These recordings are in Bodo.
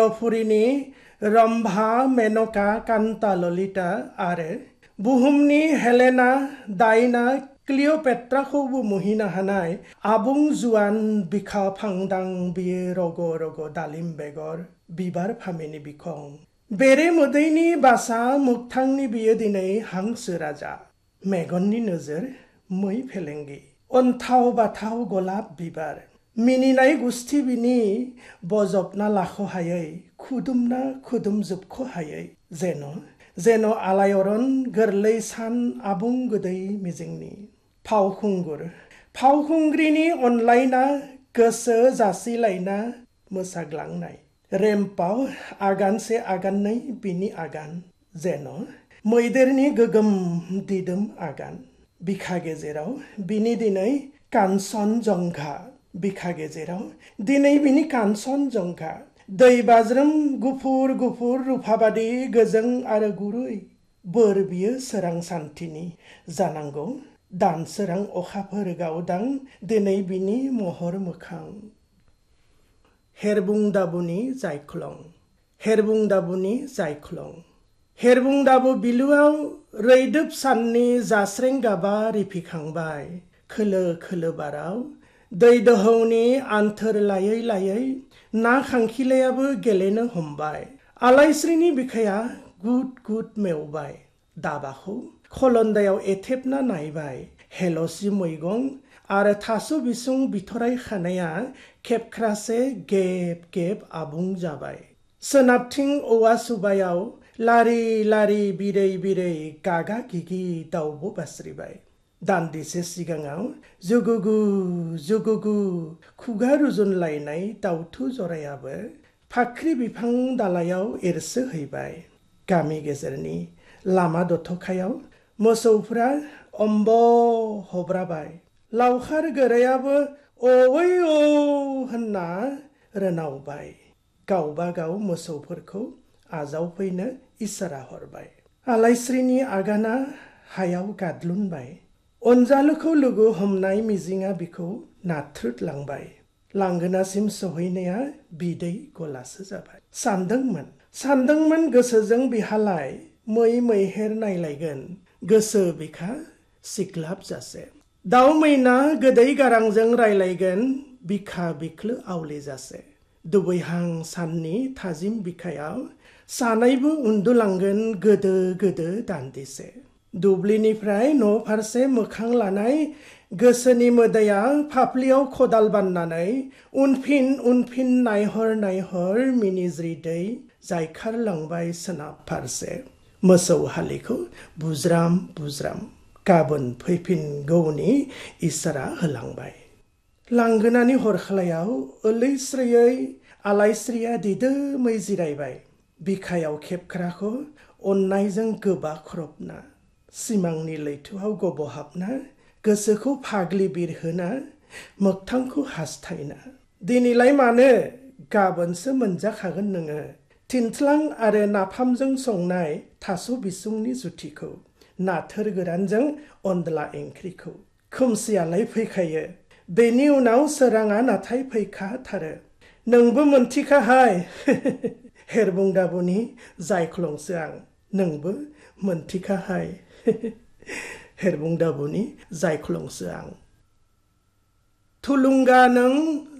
चंद्रपुरीनि रम्भा मेनका कांता ललिता आरो बुहुमनि हेलेना डायना क्लिअपेट्राखौबो मुहिनो हानाय आबुं जुवान बिखा फांदां बियो रग' रग' दालिम बेगर बिबार फामेनि बिखं बेरे मोदैनि बासा मोगथांनि बियो दिनै हांसो राजा मेगननि नोजोर मै फेलेंगि अन्थाव बाथाव गलाब बिबार मिनिनाय गुस्थि बिनि बजबना लाख' हायै खुदुमना खुदुमजोबख' हायै जेन' आलायरन गोरलै सान आबुं गोदै मिजिंनि फावखुंग्रिनि अनलायना गोसो जासिलायना मोसाग्लांनाय रेम्पाव आगानसे आगाननै बिनि आगान जेन' मैदेरनि गोगोम दिदोम आगान बिखा गेजेराव बिनि दिनै कानचनजंघा बिखा गेजेराव दिनै बिनि कानचनजंघा दै बाज्रुम गुफुर गुफुर रुफाबादि गोजों आरो गुरै बोर बियो सोरां सान्थिनि जानांगौ दानसोरां अखाफोर गावदां दिनै बिनि महर मोखां हेरबुंदाबुनि जायख्लं हेरबुंदाबु बिलुआव रैदोब साननि जास्रें गाबा रिफिखांबाय खोलो खोलो बाराव दै दोहौनि आन्थोर लायै लायै ना खांखिलायाबो गेलेनो हमबाय आलायस्रिनि बिखाया गुद गुद मेवबाय दाबाखौ खलन्दायाव एथेबना नायबाय हेल'सि मैगं आरो थास' बिसुं बिथराय खानाया खेबख्रासे गेब गेब आबुं जाबाय सोनाबथिं औवा सुबायाव लारि लारि बिरै बिरै गागा गिगि दाउब' बास्रिबाय दान्दिसे सिगाङाव जुगुगु खुगा रुजुनलायनाय दाउथु जरायाबो फाख्रि बिफां दालायाव एरसोहैबाय गामि गेजेरनि लामा दथखायाव मोसौफ्रा अम्ब हब्राबाय लावखार गोरायाबो अवै औ होनना रोनावबाय गावबा गाव मोसौफोरखौ आजावफैनो इसारा हरबाय आलायस्रिनि आगाना हायाव गादलुनबाय अनजालुखौ लोगो हमनाय मिजिंआ बिखौ नाथ्रोदलांबाय लांगोनासिम सहैनाया बिदै गलासो जाबाय सानदोंमोन गोसोजों बिहालाय मै मैहेर नायलायगोन गोसो बिखा सिग्लाब जासे दाउ मैना गोदै गारांजों रायलायगोन बिखा बिख्लो आवले जासे दुबैहां साननि थाजिम बिखायाव सानैबो उन्दुलांगोन गोदो गोदो दान्दिसे दुब्लिनिफ्राय न' फारसे मोखां लानाय गोसोनि मोदैया फाफ्लियाव खदाल बाननानै उनफिन नायहर मिनिज्रिदै जायखारलांबाय सोनाब फारसे मोसौ हालिखौ बुज्राम गाबोन फैफिनगौनि इसारा होलांबाय लांगोनानि हरखालायाव ओलैस्रोयै आलायस्रिया दिदोमै जिरायबाय बिखायाव खेबख्राखौ अननायजों गोबा ख्रबना सिमांनि लैथोआव गबहाबना गोसोखौ फाग्लि बिरहोना मोगथांखौ हास्थायना दिनैलाय मानो गाबोनसो मोनजाखागोन नोङो थिनथ्लां आरो नाफामजों संनाय थास' बिसुंनि जुथिखौ नाथुर गोरानजों अनद्ला ओंख्रिखौ खोमसियालाय फैखायो बेनि उनाव सोराङा नाथाय फैखाथारो नोंबो मोनथिखाहाय हेरबुंदाबुनि जायख्लंसो आं नोंबो मोनथिखाहाय हेरबुंदाबुनि जायख्लंसो आं थुलुंगा नों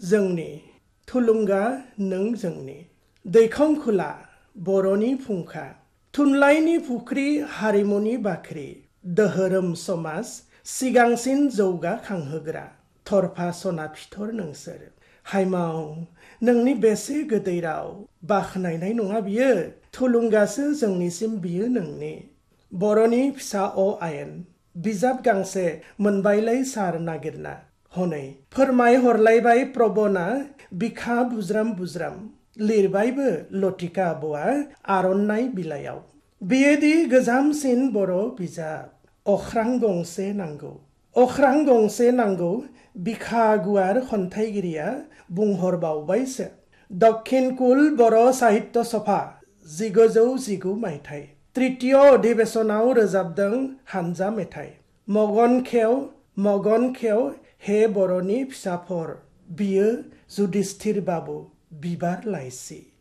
जोंनि दैखं खुला बर'नि फुंखा थुनलाइनि फुख्रि हारिमुनि बाख्रि दोहोरोम समाज सिगांसिन जौगाखांहोग्रा थरफा सना फिथर नोंसोर हायमाव नोंनि बेसे गोदै राव बाखनायनाय नङा बियो थुलुंगासो जोंनिसिम बियो नोंनि बर'नि फिसा आयेन बिजाब गांसे मोनबायलाय सार नागिरना हनै फोरमाय हरलायबाय प्रबना बिखा बुज्राम लिरबायबो लटिका आब'आ आर'नाइ बिलाइयाव बेयोदि गोजामसिन बर' बिजाब अख्रां गंसे नांगौ बिखा गुवार खन्थाइगिरिया बुंहरबावबायसो दक्षिण कुल बर' साहित्य सभा 1919 मायथाइ तृतीय अधिवेशनाव रोजाबदों हानजा मेथाइ मगन खेव हे बर'नि फिसाफोर बियो जुदिस्थिर बाबु बिबार लाइसि।